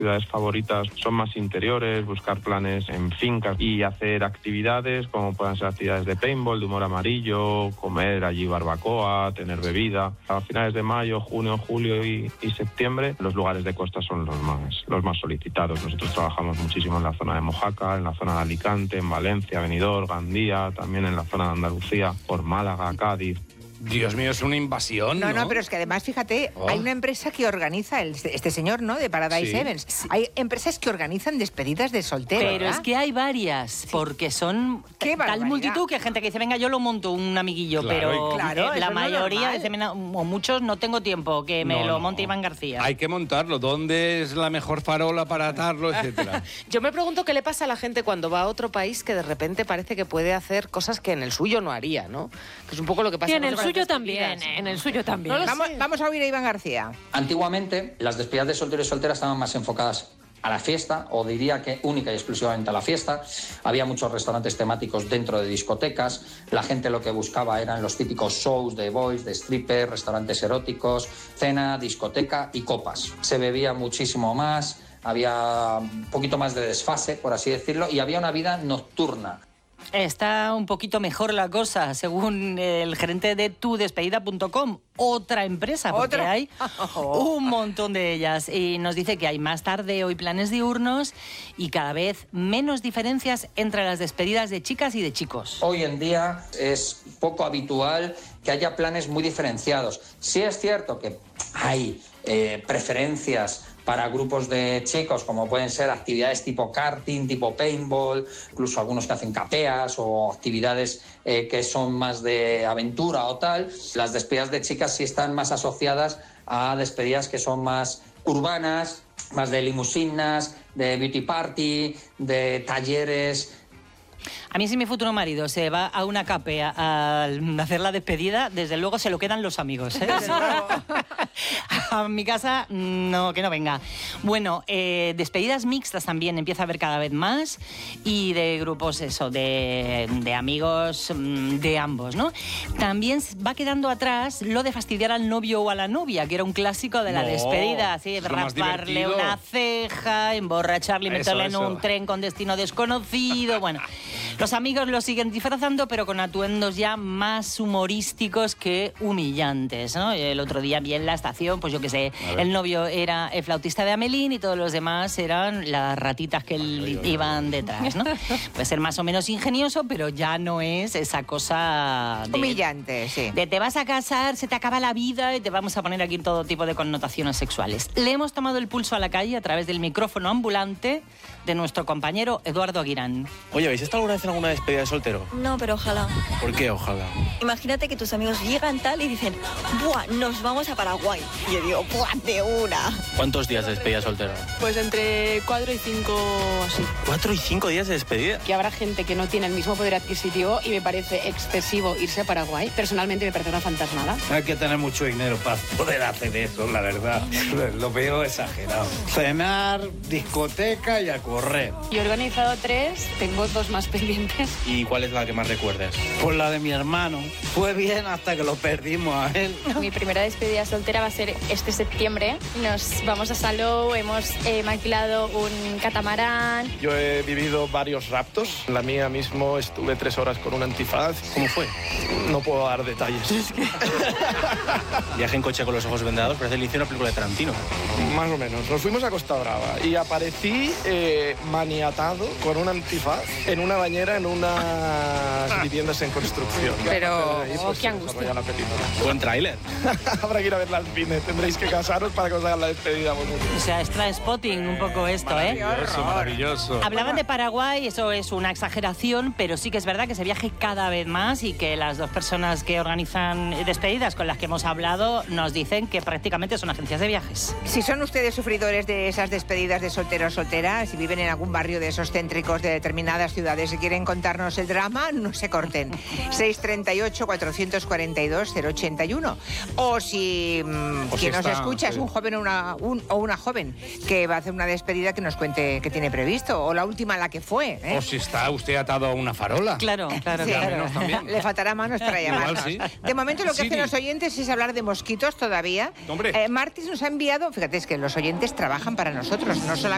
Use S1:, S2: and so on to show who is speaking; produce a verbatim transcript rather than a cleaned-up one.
S1: ciudades favoritas son más interiores, buscar planes en fincas y hacer actividades como puedan ser actividades de paintball, de humor amarillo, comer allí barbacoa, tener bebida. A finales de mayo, junio, julio y, y septiembre, los lugares de costa son los más, los más solicitados. Nosotros trabajamos muchísimo en la zona de Mojácar, en la zona de Alicante, en Valencia, Benidorm, Gandía, también en la zona de Andalucía, por Málaga, Cádiz.
S2: Dios mío, es una invasión, ¿no?
S3: No, no, pero es que además, fíjate, oh. hay una empresa que organiza, el, este señor, ¿no?, de Paradise sí. Events. Sí. Hay empresas que organizan despedidas de soltero.
S4: Pero ¿verdad? Es que hay varias, sí. porque son
S3: ¿Qué
S4: tal multitud que hay gente que dice, venga, yo lo monto, un amiguillo,
S2: claro,
S4: pero
S3: claro,
S4: la mayoría,
S3: no
S4: dice, o muchos, no tengo tiempo, que me
S2: no,
S4: lo
S2: no.
S4: monte Iván García.
S2: Hay que montarlo, ¿dónde es la mejor farola para atarlo, etcétera?
S5: Yo me pregunto qué le pasa a la gente cuando va a otro país que de repente parece que puede hacer cosas que en el suyo no haría, ¿no? Que es un poco lo que pasa
S6: y en
S5: con
S6: el suyo también, en el suyo también.
S3: No vamos, vamos a oír a Iván García.
S7: Antiguamente, las despedidas de soltero y soltera estaban más enfocadas a la fiesta, o diría que única y exclusivamente a la fiesta. Había muchos restaurantes temáticos dentro de discotecas. La gente lo que buscaba eran los típicos shows de boys, de strippers, restaurantes eróticos, cena, discoteca y copas. Se bebía muchísimo más, había un poquito más de desfase, por así decirlo, y había una vida nocturna.
S4: Está un poquito mejor la cosa, según el gerente de tu despedida punto com, otra empresa, porque ¿Otra? hay un montón de ellas. Y nos dice que hay más tardeo y planes diurnos y cada vez menos diferencias entre las despedidas de chicas y de chicos.
S7: Hoy en día es poco habitual que haya planes muy diferenciados. Sí es cierto que hay eh, preferencias para grupos de chicos, como pueden ser actividades tipo karting, tipo paintball, incluso algunos que hacen capeas o actividades eh, que son más de aventura o tal. Las despedidas de chicas sí están más asociadas a despedidas que son más urbanas, más de limusinas, de beauty party, de talleres.
S4: A mí si mi futuro marido se va a una capea a hacer la despedida, desde luego se lo quedan los amigos, ¿eh? A mi casa, no, que no venga. Bueno, eh, despedidas mixtas también empieza a haber cada vez más y de grupos, eso, de, de amigos de ambos, ¿no? También va quedando atrás lo de fastidiar al novio o a la novia, que era un clásico de la no, despedida, así, de rasparle una ceja, emborracharle y meterle en un tren con destino desconocido, bueno... Los amigos lo siguen disfrazando, pero con atuendos ya más humorísticos que humillantes, ¿no? El otro día vi en la estación, pues yo qué sé, el novio era el flautista de Amelín y todos los demás eran las ratitas que él iban detrás, ¿no? Puede ser más o menos ingenioso, pero ya no es esa cosa... De,
S3: humillante, sí.
S4: De te vas a casar, se te acaba la vida y te vamos a poner aquí todo tipo de connotaciones sexuales. Le hemos tomado el pulso a la calle a través del micrófono ambulante de nuestro compañero Eduardo Aguirán.
S8: Oye, ¿habéis estado alguna vez en alguna despedida de soltero?
S9: No, pero ojalá.
S8: ¿Por qué ojalá?
S9: Imagínate que tus amigos llegan tal y dicen, ¡buah, nos vamos a Paraguay! Y yo digo, ¡buah, de una!
S8: ¿Cuántos días de despedida de soltero?
S10: Pues entre cuatro y cinco, así.
S8: ¿Cuatro y cinco días de despedida?
S10: Que habrá gente que no tiene el mismo poder adquisitivo y me parece excesivo irse a Paraguay. Personalmente me parece una fantasmada.
S11: Hay que tener mucho dinero para poder hacer eso, la verdad. Lo veo exagerado. Cenar, discoteca y a correr.
S10: Yo he organizado tres, tengo dos más pendientes.
S8: ¿Y cuál es la que más recuerdes?
S11: Pues la de mi hermano. Fue bien hasta que lo perdimos a él.
S12: Mi primera despedida soltera va a ser este septiembre. Nos vamos a Salou, hemos eh, alquilado un catamarán.
S13: Yo he vivido varios raptos. La mía mismo estuve tres horas con un antifaz.
S8: ¿Cómo fue?
S13: No puedo dar detalles.
S8: Es que... Viaje en coche con los ojos vendados, parece el inicio de una película de Tarantino.
S13: Más o menos. Nos fuimos a Costa Brava y aparecí eh, maniatado con un antifaz en una bañera en unas viviendas en construcción.
S10: Pero,
S13: ahí,
S10: oh,
S13: pues,
S10: qué angustia.
S13: La
S8: Buen tráiler.
S13: Habrá que ir a verla al cine. Tendréis que casaros para que os hagan la despedida vosotros.
S4: O sea, es Trainspotting un poco esto, ¿eh?
S2: Maravilloso, maravilloso.
S4: Hablaban de Paraguay, eso es una exageración, pero sí que es verdad que se viaje cada vez más y que las dos personas que organizan despedidas con las que hemos hablado nos dicen que prácticamente son agencias de viajes.
S3: Si son ustedes sufridores de esas despedidas de soltero o soltera, si viven en algún barrio de esos céntricos de determinadas ciudades y quieren contarnos el drama, no se corten. seis treinta y ocho, cuatrocientos cuarenta y dos, cero ochenta y uno. O si mmm,
S2: o
S3: quien
S2: si
S3: nos
S2: está,
S3: escucha
S2: sí.
S3: es un joven o una, un, o una joven que va a hacer una despedida, que nos cuente qué tiene previsto, o la última la que fue, ¿eh?
S2: O si está usted atado a una farola.
S4: Claro, claro,
S3: sí,
S4: claro.
S3: Le faltará manos para llamarnos.
S2: Igual, sí.
S3: De momento lo que
S2: Sí,
S3: hacen
S2: sí.
S3: los oyentes es hablar de mosquitos todavía.
S2: Hombre.
S3: Eh, Martis nos ha enviado, fíjate, es que los oyentes trabajan para nosotros, no solamente